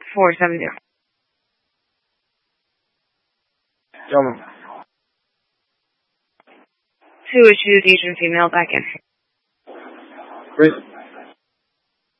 470. Tell me. 2 issues, Asian female, back in. Great.